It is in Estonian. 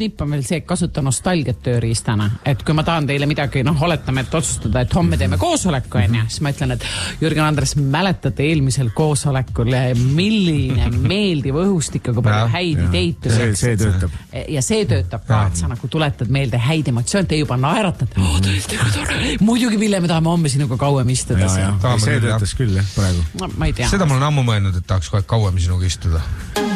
nipp on veel see, et kasuta nostalgiat tööriistana. Et kui ma tahan teile midagi, oletame, et otsustada, et homme teeme koosoleku, siis ma ütlen, et Jürgen Andres, mäletate eelmisel koosolekul, milline meeldiv õhustik, kui palju häid ideid. See töötab. Ja see töötab ka, et sa nagu tuletad meelde häid emotsioon, te juba naeratad. Muidugi, Ville, me tahame homme sinuga kauem istuda. See töötas küll, praegu. Ma ei tea. Seda mul on ammu mõelnud, et tahaks kohe kauem sinuga istuda.